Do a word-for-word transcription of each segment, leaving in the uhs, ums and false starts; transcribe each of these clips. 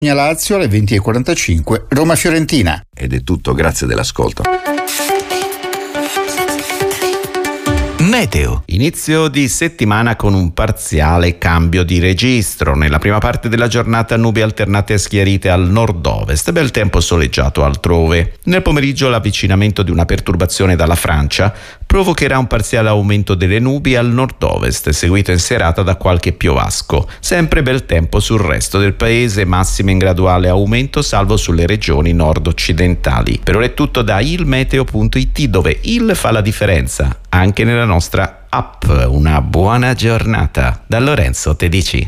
Lazio alle venti e quarantacinque, Roma-Fiorentina. Ed è tutto, grazie dell'ascolto. Meteo. Inizio di settimana con un parziale cambio di registro. Nella prima parte della giornata nubi alternate e schiarite al nord-ovest, bel tempo soleggiato altrove. Nel pomeriggio l'avvicinamento di una perturbazione dalla Francia provocherà un parziale aumento delle nubi al nord-ovest, seguito in serata da qualche piovasco. Sempre bel tempo sul resto del paese, massime in graduale aumento salvo sulle regioni nord-occidentali. Per ora è tutto da ilmeteo punto it, dove il fa la differenza anche nella nostra app. Una buona giornata da Lorenzo Tedici.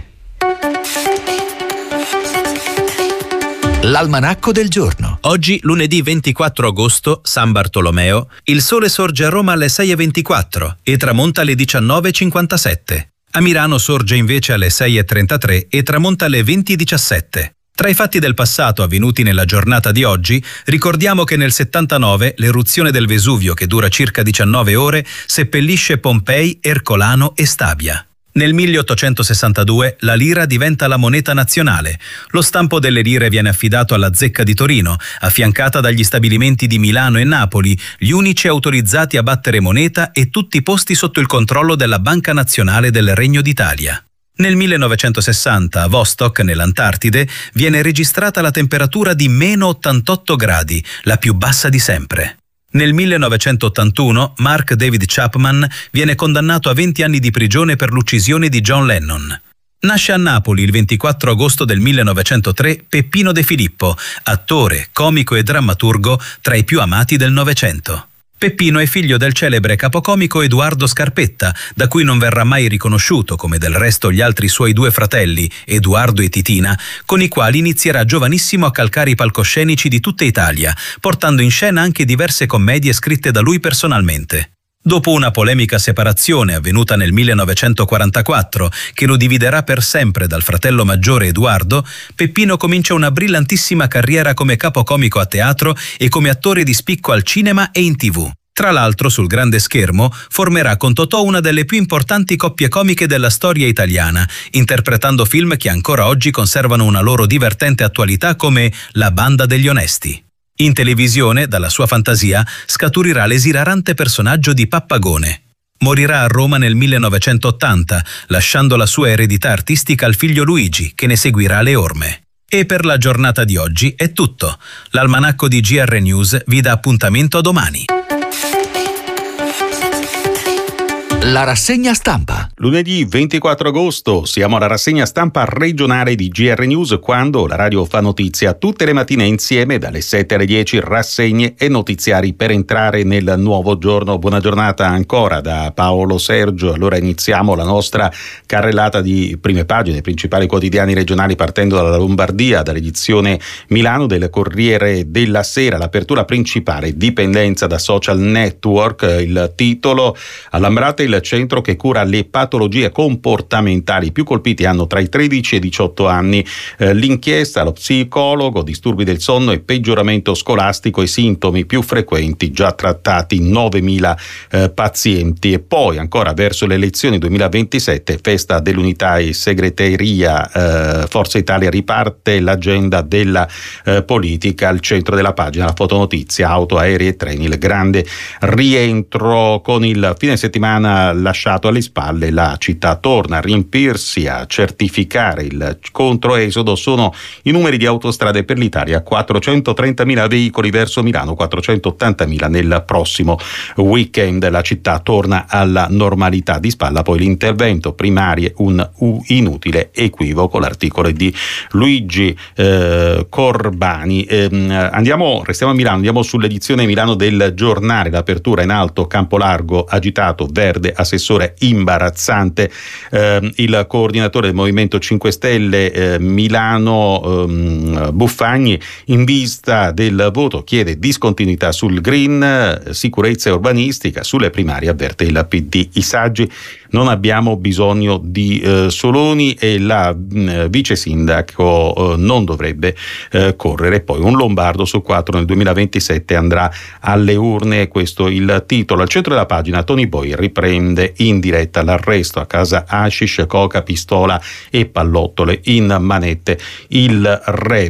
L'almanacco del giorno. Oggi, lunedì ventiquattro agosto, San Bartolomeo, il sole sorge a Roma alle sei e ventiquattro e tramonta alle diciannove e cinquantasette. A Milano sorge invece alle sei e trentatré e tramonta alle venti e diciassette. Tra i fatti del passato avvenuti nella giornata di oggi, ricordiamo che nel settantanove l'eruzione del Vesuvio, che dura circa diciannove ore, seppellisce Pompei, Ercolano e Stabia. Nel milleottocentosessantadue la lira diventa la moneta nazionale. Lo stampo delle lire viene affidato alla Zecca di Torino, affiancata dagli stabilimenti di Milano e Napoli, gli unici autorizzati a battere moneta e tutti posti sotto il controllo della Banca Nazionale del Regno d'Italia. Nel millenovecentosessanta a Vostok, nell'Antartide, viene registrata la temperatura di meno ottantotto gradi, la più bassa di sempre. Nel millenovecentottantuno Mark David Chapman viene condannato a venti anni di prigione per l'uccisione di John Lennon. Nasce a Napoli il ventiquattro agosto del millenovecentotre Peppino De Filippo, attore, comico e drammaturgo tra i più amati del Novecento. Peppino è figlio del celebre capocomico Edoardo Scarpetta, da cui non verrà mai riconosciuto, come del resto gli altri suoi due fratelli, Edoardo e Titina, con i quali inizierà giovanissimo a calcare i palcoscenici di tutta Italia, portando in scena anche diverse commedie scritte da lui personalmente. Dopo una polemica separazione avvenuta nel millenovecentoquarantaquattro, che lo dividerà per sempre dal fratello maggiore Edoardo, Peppino comincia una brillantissima carriera come capocomico a teatro e come attore di spicco al cinema e in tivù. Tra l'altro, sul grande schermo, formerà con Totò una delle più importanti coppie comiche della storia italiana, interpretando film che ancora oggi conservano una loro divertente attualità come La banda degli onesti. In televisione, dalla sua fantasia, scaturirà l'esilarante personaggio di Pappagone. Morirà a Roma nel millenovecentottanta, lasciando la sua eredità artistica al figlio Luigi, che ne seguirà le orme. E per la giornata di oggi è tutto. L'almanacco di G R News vi dà appuntamento a domani. La rassegna stampa. Lunedì ventiquattro agosto siamo alla rassegna stampa regionale di G R News, quando la radio fa notizia tutte le mattine insieme dalle sette alle dieci, rassegne e notiziari per entrare nel nuovo giorno. Buona giornata ancora da Paolo Sergio. Allora iniziamo la nostra carrellata di prime pagine, principali quotidiani regionali, partendo dalla Lombardia, dall'edizione Milano del Corriere della Sera. L'apertura principale: dipendenza da social network. Il titolo: a Lambrate il centro che cura le patologie comportamentali. I più colpiti hanno tra i tredici e i diciotto anni. Eh, l'inchiesta: lo psicologo, disturbi del sonno e peggioramento scolastico, i sintomi più frequenti già trattati, novemila eh, pazienti. E poi ancora verso le elezioni duemilaventisette, festa dell'unità e segreteria, eh, Forza Italia, riparte l'agenda della eh, politica. Al centro della pagina la fotonotizia: auto, aerei e treni, il grande rientro. Con il fine settimana lasciato alle spalle, la città torna a riempirsi, a certificare il controesodo. Sono i numeri di Autostrade per l'Italia: quattrocentotrentamila veicoli verso Milano, quattrocentottantamila nel prossimo weekend. La città torna alla normalità. Di spalla poi l'intervento: primarie, un inutile equivoco. L'articolo è di Luigi eh, Corbani. Eh, andiamo, restiamo a Milano, andiamo sull'edizione Milano del Giornale. L'apertura in alto: campo largo agitato, verde, assessore imbarazzante. Eh, il coordinatore del Movimento cinque Stelle eh, Milano, ehm, Buffagni, in vista del voto chiede discontinuità sul green, sicurezza e urbanistica. Sulle primarie avverte il P D: i saggi, non abbiamo bisogno di eh, Soloni, e la mh, vice sindaco eh, non dovrebbe eh, correre. Poi un lombardo su quattro nel duemilaventisette andrà alle urne, questo il titolo. Al centro della pagina Tony Boy riprende in diretta l'arresto a casa hashish, coca, pistola e pallottole in manette. Il re